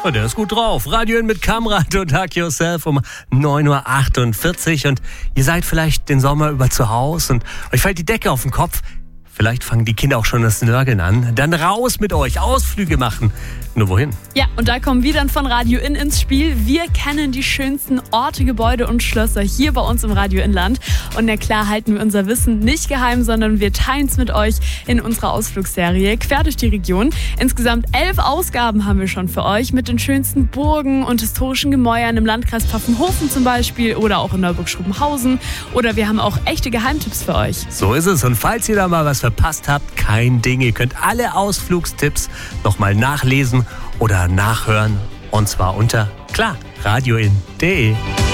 Und der ist gut drauf. Radio In mit Kamrat und Hug Yourself um 9.48 Uhr. Und ihr seid vielleicht den Sommer über zu Hause und euch fällt die Decke auf den Kopf. Vielleicht fangen die Kinder auch schon das Nörgeln an. Dann raus mit euch, Ausflüge machen. Nur wohin? Ja, und da kommen wir dann von Radio In ins Spiel. Wir kennen die schönsten Orte, Gebäude und Schlösser hier bei uns im Radio Inland. Und na klar halten wir unser Wissen nicht geheim, sondern wir teilen es mit euch in unserer Ausflugsserie quer durch die Region. Insgesamt 11 Ausgaben haben wir schon für euch mit den schönsten Burgen und historischen Gemäuern im Landkreis Pfaffenhofen zum Beispiel oder auch in Neuburg-Schrobenhausen. Oder wir haben auch echte Geheimtipps für euch. So ist es. Und falls ihr da mal was verpasst habt, kein Ding. Ihr könnt alle Ausflugstipps nochmal nachlesen oder nachhören. Und zwar unter, klar, radioin.de.